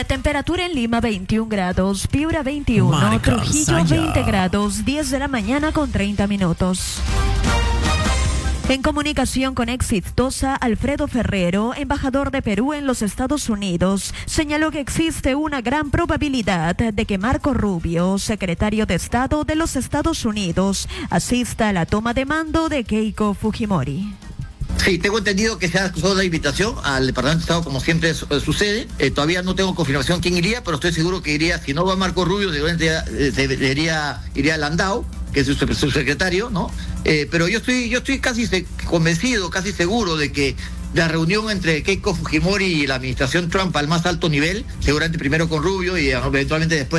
La temperatura en Lima 21 grados, Piura 21, Marca Trujillo Saya. 20 grados, 10 de la mañana con 30 minutos. En comunicación con Exitosa, Alfredo Ferrero, embajador de Perú en los Estados Unidos, señaló que existe una gran probabilidad de que Marco Rubio, secretario de Estado de los Estados Unidos, asista a la toma de mando de Keiko Fujimori. Sí, tengo entendido que se ha acusado la invitación al Departamento de Estado, como siempre sucede. Todavía no tengo confirmación quién iría, pero estoy seguro que iría, si no va Marco Rubio, seguramente iría Landau, que es su secretario, ¿no? Pero yo estoy casi convencido, casi seguro de que la reunión entre Keiko Fujimori y la administración Trump al más alto nivel, seguramente primero con Rubio y eventualmente después